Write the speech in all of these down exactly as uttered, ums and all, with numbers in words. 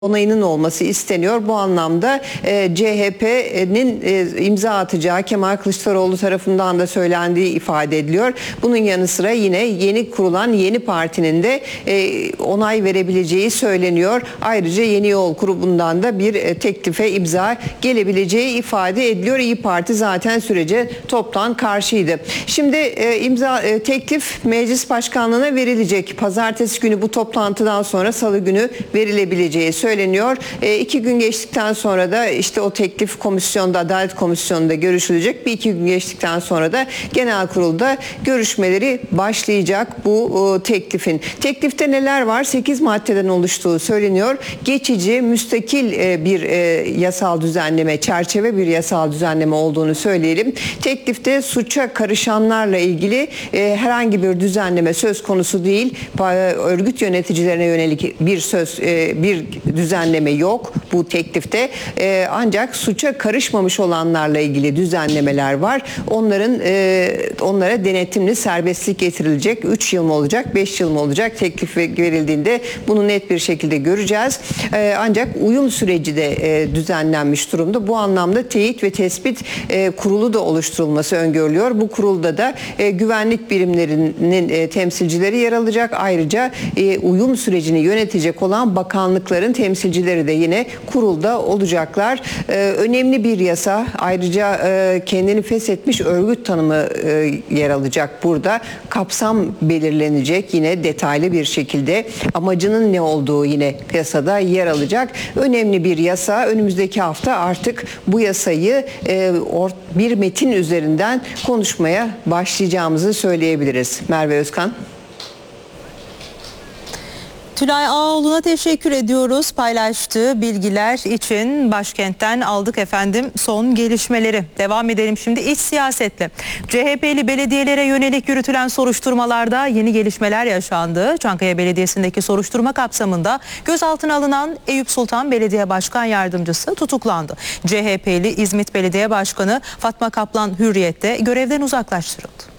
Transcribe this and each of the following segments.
onayının olması isteniyor. Bu anlamda e, C H P'nin e, imza atacağı Kemal Kılıçdaroğlu tarafından da söylendiği ifade ediliyor. Bunun yanı sıra yine yeni kurulan yeni partinin de e, onay verebileceği söyleniyor. Ayrıca Yeni Yol grubundan da bir e, teklife imza gelebileceği ifade ediliyor. İYİ Parti zaten sürece toptan karşıydı. Şimdi e, imza e, teklif meclis başkanlığına verilecek. Pazartesi günü bu toplantıdan sonra salı günü verilebileceği söyleniyor. söyleniyor. E, iki gün geçtikten sonra da işte o teklif komisyonda, Adalet Komisyonu'nda görüşülecek. Bir iki gün geçtikten sonra da genel kurulda görüşmeleri başlayacak bu e, teklifin. Teklifte neler var? sekiz maddeden oluştuğu söyleniyor. Geçici, müstakil e, bir e, yasal düzenleme, çerçeve bir yasal düzenleme olduğunu söyleyelim. Teklifte suça karışanlarla ilgili e, herhangi bir düzenleme söz konusu değil. Örgüt yöneticilerine yönelik bir söz, e, bir düzenleme yok bu teklifte. Ee, ancak suça karışmamış olanlarla ilgili düzenlemeler var. Onların e, onlara denetimli serbestlik getirilecek. üç yıl mı olacak, beş yıl mı olacak? Teklif verildiğinde bunu net bir şekilde göreceğiz. Ee, ancak uyum süreci de e, düzenlenmiş durumda. Bu anlamda teyit ve tespit e, kurulu da oluşturulması öngörülüyor. Bu kurulda da e, güvenlik birimlerinin e, temsilcileri yer alacak. Ayrıca e, uyum sürecini yönetecek olan bakanlıkların temsilcileri de yine kurulda olacaklar. Ee, önemli bir yasa. Ayrıca e, kendini feshetmiş örgüt tanımı e, yer alacak burada. Kapsam belirlenecek yine detaylı bir şekilde. Amacının ne olduğu yine yasada yer alacak. Önemli bir yasa. Önümüzdeki hafta artık bu yasayı e, or, bir metin üzerinden konuşmaya başlayacağımızı söyleyebiliriz. Merve Özkan. Tülay Ağoğlu'na teşekkür ediyoruz. Paylaştığı bilgiler için başkentten aldık efendim son gelişmeleri. Devam edelim şimdi iç siyasetle. C H P'li belediyelere yönelik yürütülen soruşturmalarda yeni gelişmeler yaşandı. Çankaya Belediyesi'ndeki soruşturma kapsamında gözaltına alınan Eyüp Sultan Belediye Başkan Yardımcısı tutuklandı. C H P'li İzmit Belediye Başkanı Fatma Kaplan Hürriyet'te görevden uzaklaştırıldı.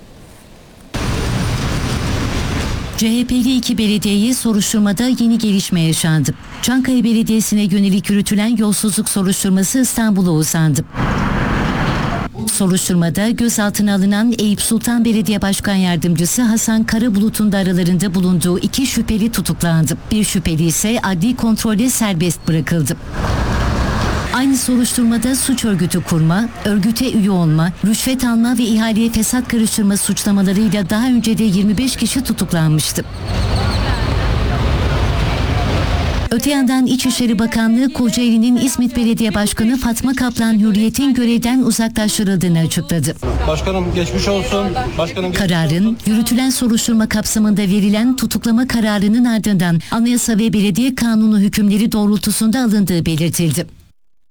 C H P'li iki belediyeye soruşturmada yeni gelişme yaşandı. Çankaya Belediyesi'ne yönelik yürütülen yolsuzluk soruşturması İstanbul'a uzandı. Soruşturmada gözaltına alınan Eyüp Sultan Belediye Başkan Yardımcısı Hasan Karabulut'un da aralarında bulunduğu iki şüpheli tutuklandı. Bir şüpheli ise adli kontrolle serbest bırakıldı. Aynı soruşturmada suç örgütü kurma, örgüte üye olma, rüşvet alma ve ihaleye fesat karıştırma suçlamalarıyla daha önce de yirmi beş kişi tutuklanmıştı. Öte yandan İçişleri Bakanlığı Kocaeli'nin İzmit Belediye Başkanı Fatma Kaplan Hürriyet'in görevden uzaklaştırıldığını açıkladı. Başkanım geçmiş olsun. Başkanım geçmiş Kararın olsun. yürütülen soruşturma kapsamında verilen tutuklama kararının ardından Anayasa ve Belediye Kanunu hükümleri doğrultusunda alındığı belirtildi.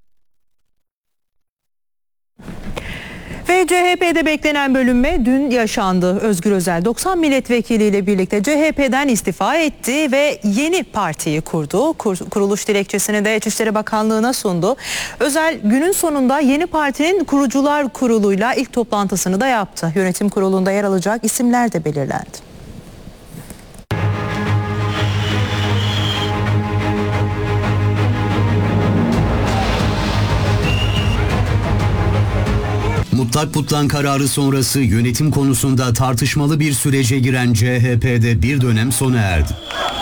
Ve C H P'de beklenen bölünme dün yaşandı. Özgür Özel doksan milletvekiliyle birlikte C H P'den istifa etti ve yeni partiyi kurdu. Kur, kuruluş dilekçesini de İçişleri Bakanlığı'na sundu. Özel günün sonunda yeni partinin kurucular kuruluyla ilk toplantısını da yaptı. Yönetim kurulunda yer alacak isimler de belirlendi. Mutlak butlan kararı sonrası yönetim konusunda tartışmalı bir sürece giren C H P'de bir dönem sona erdi.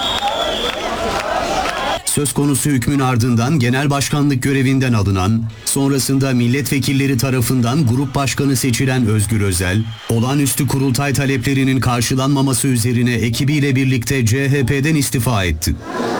Söz konusu hükmün ardından genel başkanlık görevinden alınan, sonrasında milletvekilleri tarafından grup başkanı seçilen Özgür Özel, olağanüstü kurultay taleplerinin karşılanmaması üzerine ekibiyle birlikte C H P'den istifa etti.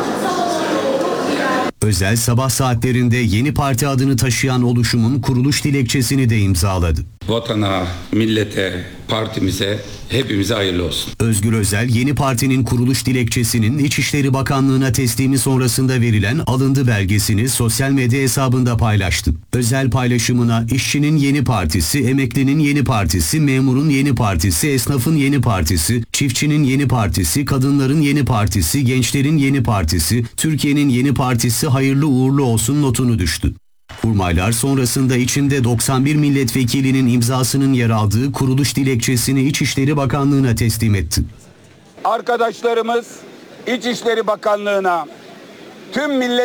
Özel sabah saatlerinde yeni parti adını taşıyan oluşumun kuruluş dilekçesini de imzaladı. Vatana, millete, partimize, hepimize hayırlı olsun. Özgür Özel yeni partinin kuruluş dilekçesinin İçişleri Bakanlığı'na teslimi sonrasında verilen alındı belgesini sosyal medya hesabında paylaştı. Özel paylaşımına işçinin yeni partisi, emeklinin yeni partisi, memurun yeni partisi, esnafın yeni partisi, çiftçinin yeni partisi, kadınların yeni partisi, gençlerin yeni partisi, Türkiye'nin yeni partisi hayırlı uğurlu olsun notunu düştü. Kurmaylar sonrasında içinde doksan bir milletvekilinin imzasının yer aldığı kuruluş dilekçesini İçişleri Bakanlığı'na teslim etti. Arkadaşlarımız İçişleri Bakanlığı'na tüm millet